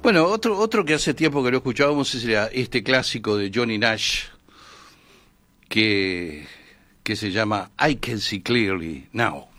Bueno, otro que hace tiempo que no escuchábamos era este clásico de Johnny Nash que se llama I Can See Clearly Now.